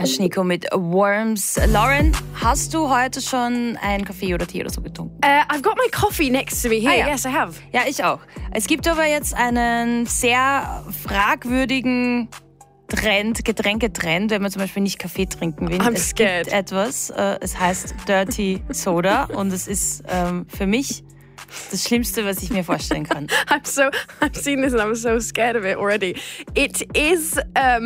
Orange Nico mit Worms. Lauren, hast du heute schon einen Kaffee oder Tee oder so getrunken? I've got my coffee next to me here. Ja. Yes, I have. Ja, ich auch. Es gibt aber jetzt einen sehr fragwürdigen Getränketrend, wenn man zum Beispiel nicht Kaffee trinken will. I'm scared. Gibt etwas, es heißt Dirty Soda und es ist für mich das Schlimmste, was ich mir vorstellen kann. I've seen this and I'm so scared of it already. It is,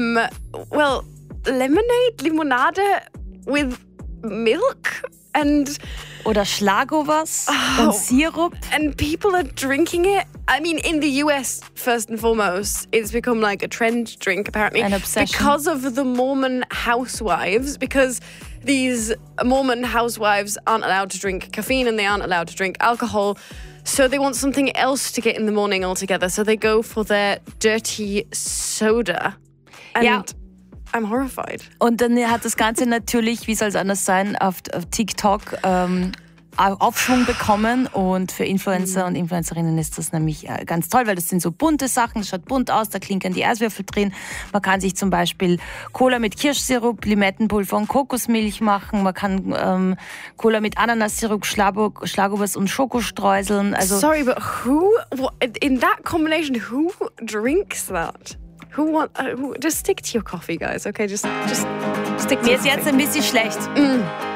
Limonade with milk and... Oder Schlagobers und Sirup. And people are drinking it. I mean, in the US, first and foremost, it's become like a trend drink, apparently. An obsession. Because of the Mormon housewives, because these Mormon housewives aren't allowed to drink caffeine and they aren't allowed to drink alcohol. So they want something else to get in the morning altogether. So they go for their dirty soda. And I'm horrified. Und dann hat das Ganze natürlich, wie soll es anders sein, auf TikTok Aufschwung bekommen. Und für Influencer und Influencerinnen ist das nämlich ganz toll, weil das sind so bunte Sachen, das schaut bunt aus, da klinkern die Eiswürfel drin. Man kann sich zum Beispiel Cola mit Kirschsirup, Limettenpulver und Kokosmilch machen. Man kann Cola mit Ananassirup, Schlagobers und Schokostreuseln. Also sorry, but in that combination, who drinks that? Just stick to your coffee, guys. Okay, just stick to mir ist jetzt ein bisschen schlecht.